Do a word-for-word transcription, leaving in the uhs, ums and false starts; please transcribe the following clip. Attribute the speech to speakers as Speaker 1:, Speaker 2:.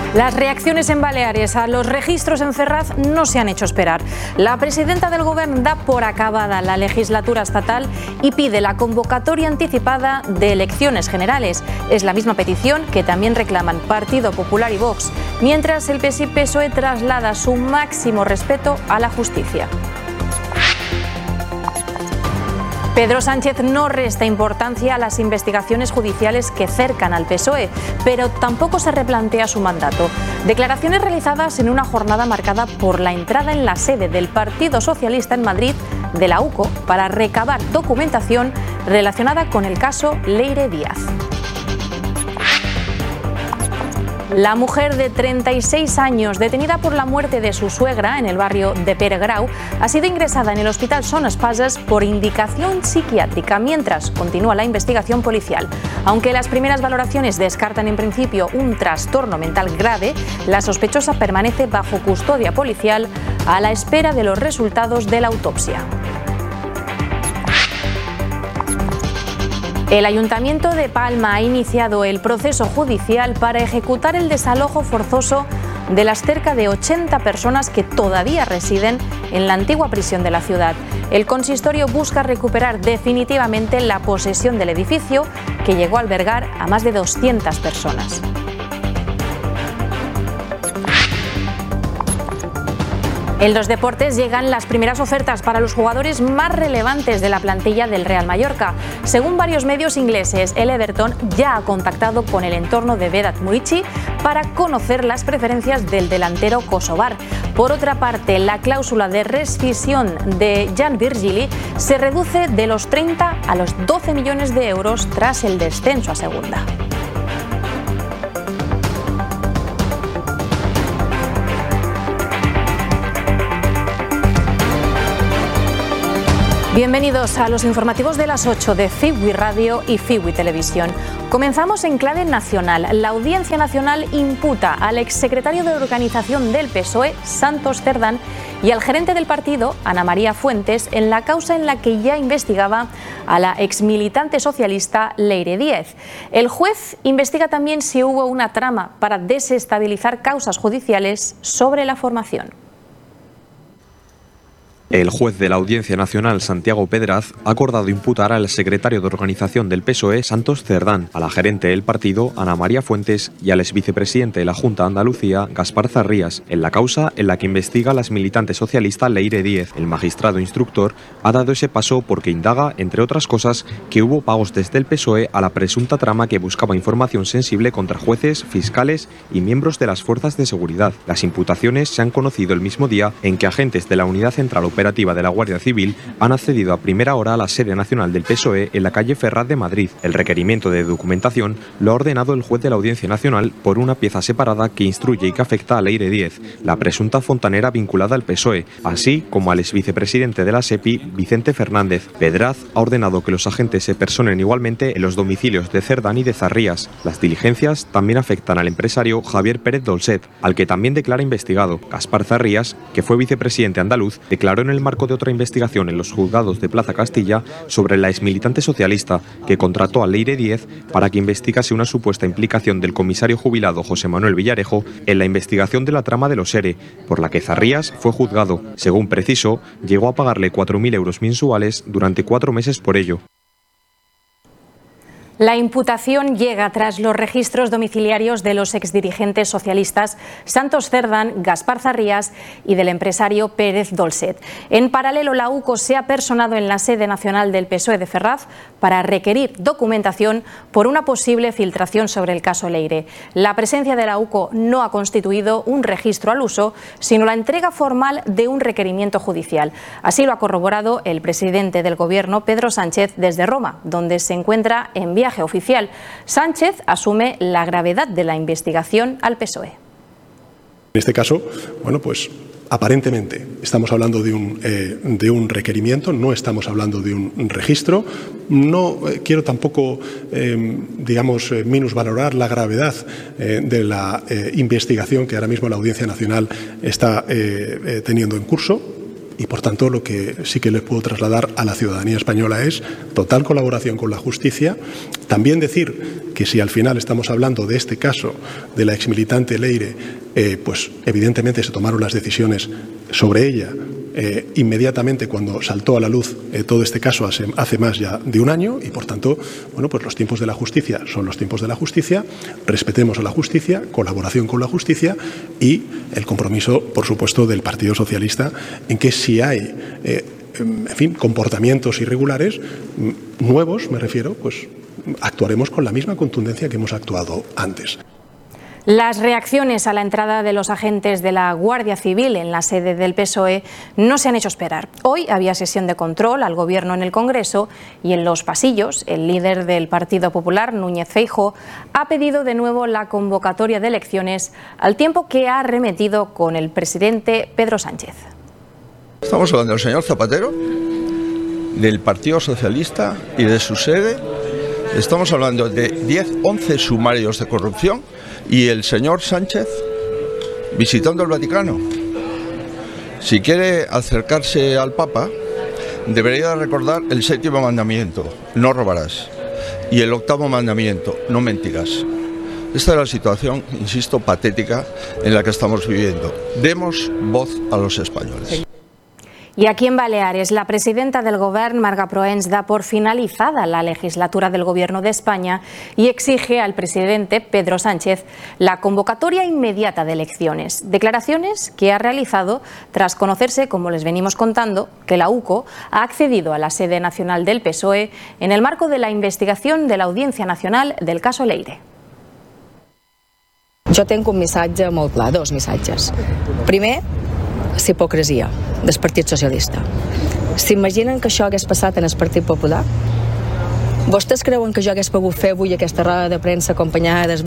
Speaker 1: Las reacciones en Baleares a los registros en Ferraz no se han hecho esperar. La presidenta del Gobierno da por acabada la legislatura estatal y pide la convocatoria anticipada de elecciones generales. Es la misma petición que también reclaman Partido Popular y Vox, mientras el P S I P S O E traslada su máximo respeto a la justicia. Pedro Sánchez no resta importancia a las investigaciones judiciales que cercan al P S O E, pero tampoco se replantea su mandato. Declaraciones realizadas en una jornada marcada por la entrada en la sede del Partido Socialista en Madrid de la U C O para recabar documentación relacionada con el caso Leire Díaz. La mujer de treinta y seis años, detenida por la muerte de su suegra en el barrio de Pere Grau, ha sido ingresada en el Hospital Son Espases por indicación psiquiátrica, mientras continúa la investigación policial. Aunque las primeras valoraciones descartan en principio un trastorno mental grave, la sospechosa permanece bajo custodia policial a la espera de los resultados de la autopsia. El Ayuntamiento de Palma ha iniciado el proceso judicial para ejecutar el desalojo forzoso de las cerca de ochenta personas que todavía residen en la antigua prisión de la ciudad. El consistorio busca recuperar definitivamente la posesión del edificio, que llegó a albergar a más de doscientas personas. En los deportes llegan las primeras ofertas para los jugadores más relevantes de la plantilla del Real Mallorca. Según varios medios ingleses, el Everton ya ha contactado con el entorno de Vedat Muriqi para conocer las preferencias del delantero kosovar. Por otra parte, la cláusula de rescisión de Jan Virgili se reduce de los treinta a los doce millones de euros tras el descenso a segunda. Bienvenidos a los informativos de las ocho de Fiwi Radio y Fiwi Televisión. Comenzamos en clave nacional. La Audiencia Nacional imputa al exsecretario de Organización del P S O E, Santos Cerdán, y al gerente del partido, Ana María Fuentes, en la causa en la que ya investigaba a la exmilitante socialista Leire Díaz. El juez investiga también si hubo una trama para desestabilizar causas judiciales sobre la formación.
Speaker 2: El juez de la Audiencia Nacional, Santiago Pedraz, ha acordado imputar al secretario de Organización del P S O E, Santos Cerdán, a la gerente del partido, Ana María Fuentes, y al exvicepresidente de la Junta de Andalucía, Gaspar Zarrías, en la causa en la que investiga a la exmilitante socialista Leire Díaz. El magistrado instructor ha dado ese paso porque indaga, entre otras cosas, que hubo pagos desde el P S O E a la presunta trama que buscaba información sensible contra jueces, fiscales y miembros de las fuerzas de seguridad. Las imputaciones se han conocido el mismo día en que agentes de la Unidad Central Operativa Operativa de la Guardia Civil han accedido a primera hora a la sede nacional del P S O E en la calle Ferraz de Madrid. El requerimiento de documentación lo ha ordenado el juez de la Audiencia Nacional por una pieza separada que instruye y que afecta a Leire Díaz, la presunta fontanera vinculada al P S O E, así como al exvicepresidente de la SEPI, Vicente Fernández. Pedraz ha ordenado que los agentes se personen igualmente en los domicilios de Cerdán y de Zarrías. Las diligencias también afectan al empresario Javier Pérez Dolcet, al que también declara investigado. Gaspar Zarrías, que fue vicepresidente andaluz, declaró en el marco de otra investigación en los juzgados de Plaza Castilla sobre la exmilitante socialista que contrató a Leire Díaz para que investigase una supuesta implicación del comisario jubilado José Manuel Villarejo en la investigación de la trama de los ERE, por la que Zarrías fue juzgado. Según precisó, llegó a pagarle cuatro mil euros mensuales durante cuatro meses por ello.
Speaker 1: La imputación llega tras los registros domiciliarios de los exdirigentes socialistas Santos Cerdán, Gaspar Zarrías y del empresario Pérez Dolcet. En paralelo, la U C O se ha personado en la sede nacional del P S O E de Ferraz para requerir documentación por una posible filtración sobre el caso Leire. La presencia de la U C O no ha constituido un registro al uso, sino la entrega formal de un requerimiento judicial. Así lo ha corroborado el presidente del Gobierno, Pedro Sánchez, desde Roma, donde se encuentra en viaje oficial. Sánchez asume la gravedad de la investigación al P S O E.
Speaker 3: En este caso, bueno, pues aparentemente estamos hablando de un, eh, de un requerimiento, no estamos hablando de un registro. No eh, quiero tampoco, eh, digamos, eh, minusvalorar la gravedad eh, de la eh, investigación que ahora mismo la Audiencia Nacional está eh, eh, teniendo en curso. y por tanto lo que sí que les puedo trasladar a la ciudadanía española es total colaboración con la justicia. También decir que si al final estamos hablando de este caso de la exmilitante Leire, eh, pues evidentemente se tomaron las decisiones sobre ella eh, inmediatamente cuando saltó a la luz eh, todo este caso hace, hace más ya de un año y por tanto, bueno, pues los tiempos de la justicia son los tiempos de la justicia, respetemos a la justicia, colaboración con la justicia y el compromiso, por supuesto, del Partido Socialista en que si hay eh, en fin, comportamientos irregulares nuevos, me refiero, pues actuaremos con la misma contundencia que hemos actuado antes.
Speaker 1: Las reacciones a la entrada de los agentes de la Guardia Civil en la sede del P S O E no se han hecho esperar. Hoy había sesión de control al Gobierno en el Congreso y en los pasillos el líder del Partido Popular, Núñez Feijóo, ha pedido de nuevo la convocatoria de elecciones al tiempo que ha arremetido con el presidente Pedro Sánchez.
Speaker 4: Estamos hablando del señor Zapatero, del Partido Socialista y de su sede. Estamos hablando de diez, once sumarios de corrupción y el señor Sánchez visitando el Vaticano. Si quiere acercarse al Papa, debería recordar el séptimo mandamiento, no robarás, y el octavo mandamiento, no mentirás. Esta es la situación, insisto, patética en la que estamos viviendo. Demos voz a los españoles.
Speaker 1: Y aquí en Baleares, la presidenta del Govern, Marga Proens, da por finalizada la legislatura del Gobierno de España y exige al presidente Pedro Sánchez la convocatoria inmediata de elecciones. Declaraciones que ha realizado tras conocerse, como les venimos contando, que la U C O ha accedido a la sede nacional del P S O E en el marco de la investigación de la Audiencia Nacional del caso Leire.
Speaker 5: Jo tinc un missatge molt clar, dos missatges. Primer, la hipocresia del Partit Socialista. S'imaginen que això hagués passat en el Partit Popular? Vostès creuen que jo hagués pogut fer avui aquesta roda de premsa acompanyada del